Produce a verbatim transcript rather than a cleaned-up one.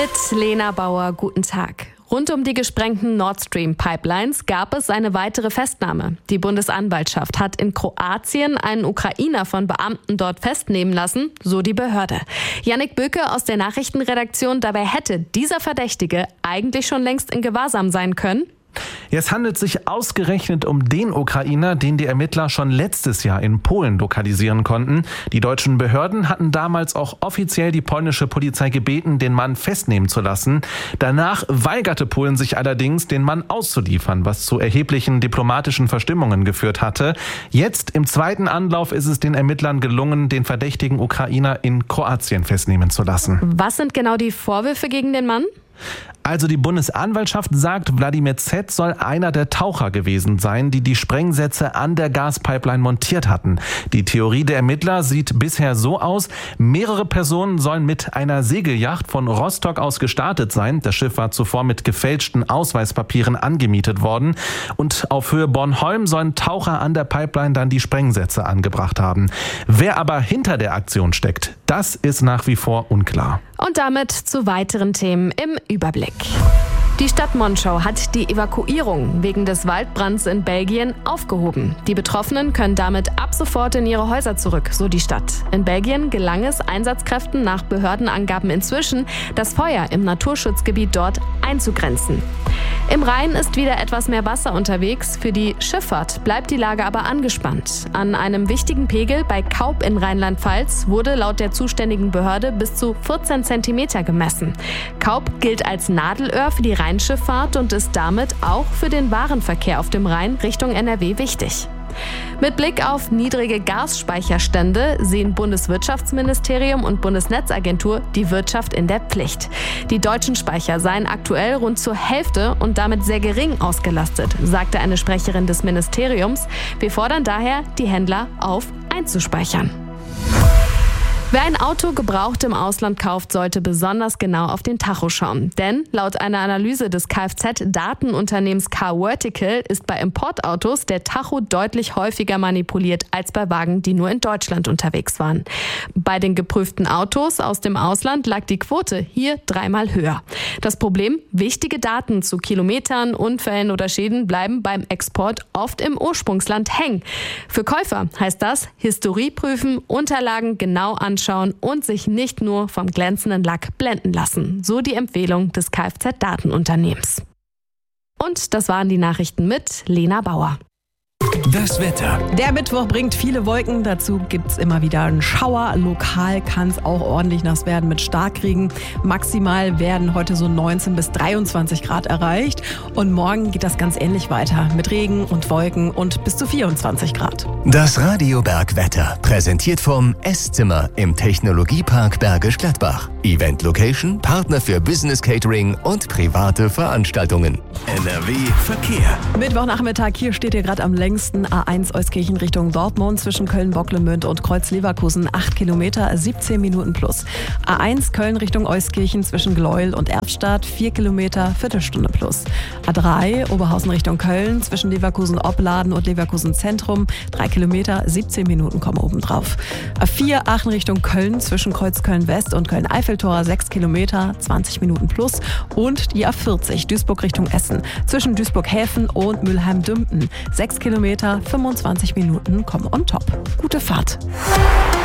Mit Lena Bauer, guten Tag. Rund um die gesprengten Nord Stream Pipelines gab es eine weitere Festnahme. Die Bundesanwaltschaft hat in Kroatien einen Ukrainer von Beamten dort festnehmen lassen, so die Behörde. Yannick Böke aus der Nachrichtenredaktion, dabei hätte dieser Verdächtige eigentlich schon längst in Gewahrsam sein können. Es handelt sich ausgerechnet um den Ukrainer, den die Ermittler schon letztes Jahr in Polen lokalisieren konnten. Die deutschen Behörden hatten damals auch offiziell die polnische Polizei gebeten, den Mann festnehmen zu lassen. Danach weigerte Polen sich allerdings, den Mann auszuliefern, was zu erheblichen diplomatischen Verstimmungen geführt hatte. Jetzt im zweiten Anlauf ist es den Ermittlern gelungen, den verdächtigen Ukrainer in Kroatien festnehmen zu lassen. Was sind genau die Vorwürfe gegen den Mann? Also die Bundesanwaltschaft sagt, Wladimir Z. soll einer der Taucher gewesen sein, die die Sprengsätze an der Gaspipeline montiert hatten. Die Theorie der Ermittler sieht bisher so aus: Mehrere Personen sollen mit einer Segelyacht von Rostock aus gestartet sein. Das Schiff war zuvor mit gefälschten Ausweispapieren angemietet worden. Und auf Höhe Bornholm sollen Taucher an der Pipeline dann die Sprengsätze angebracht haben. Wer aber hinter der Aktion steckt, das ist nach wie vor unklar. Und damit zu weiteren Themen im Überblick. Die Stadt Monschau hat die Evakuierung wegen des Waldbrands in Belgien aufgehoben. Die Betroffenen können damit ab sofort in ihre Häuser zurück, so die Stadt. In Belgien gelang es Einsatzkräften nach Behördenangaben inzwischen, das Feuer im Naturschutzgebiet dort einzugrenzen. Im Rhein ist wieder etwas mehr Wasser unterwegs. Für die Schifffahrt bleibt die Lage aber angespannt. An einem wichtigen Pegel bei Kaub in Rheinland-Pfalz wurde laut der zuständigen Behörde bis zu vierzehn Zentimeter gemessen. Kaub gilt als Nadelöhr für die Rheinschifffahrt und ist damit auch für den Warenverkehr auf dem Rhein Richtung N R W wichtig. Mit Blick auf niedrige Gasspeicherstände sehen Bundeswirtschaftsministerium und Bundesnetzagentur die Wirtschaft in der Pflicht. Die deutschen Speicher seien aktuell rund zur Hälfte und damit sehr gering ausgelastet, sagte eine Sprecherin des Ministeriums. Wir fordern daher die Händler auf, einzuspeichern. Wer ein Auto gebraucht im Ausland kauft, sollte besonders genau auf den Tacho schauen. Denn laut einer Analyse des Kfz-Datenunternehmens Carvertical ist bei Importautos der Tacho deutlich häufiger manipuliert als bei Wagen, die nur in Deutschland unterwegs waren. Bei den geprüften Autos aus dem Ausland lag die Quote hier dreimal höher. Das Problem: Wichtige Daten zu Kilometern, Unfällen oder Schäden bleiben beim Export oft im Ursprungsland hängen. Für Käufer heißt das: Historie prüfen, Unterlagen genau anschauen und sich nicht nur vom glänzenden Lack blenden lassen. So die Empfehlung des Kfz-Datenunternehmens. Und das waren die Nachrichten mit Lena Bauer. Das Wetter. Der Mittwoch bringt viele Wolken. Dazu gibt es immer wieder einen Schauer. Lokal kann es auch ordentlich nass werden mit Starkregen. Maximal werden heute so neunzehn bis dreiundzwanzig Grad erreicht. Und morgen geht das ganz ähnlich weiter mit Regen und Wolken und bis zu vierundzwanzig Grad. Das Radio Bergwetter, präsentiert vom Esszimmer im Technologiepark Bergisch Gladbach. Event Location, Partner für Business Catering und private Veranstaltungen. N R W Verkehr. Mittwochnachmittag, hier steht ihr gerade am längsten A eins Euskirchen Richtung Dortmund zwischen Köln-Bocklemünd und Kreuz-Leverkusen acht Kilometer, siebzehn Minuten plus. A eins Köln Richtung Euskirchen zwischen Gleuel und Erftstadt vier Kilometer, Viertelstunde plus. A drei Oberhausen Richtung Köln zwischen Leverkusen-Opladen und Leverkusen Zentrum drei Kilometer, siebzehn Minuten kommen obendrauf. A vier Aachen Richtung Köln zwischen Kreuz-Köln-West und Köln-Eiffeltor sechs Kilometer, zwanzig Minuten plus. Und die A vierzig Duisburg Richtung Essen zwischen Duisburg-Häfen und Mülheim-Dümpten sechs Kilometer, fünfundzwanzig Minuten kommen on top. Gute Fahrt.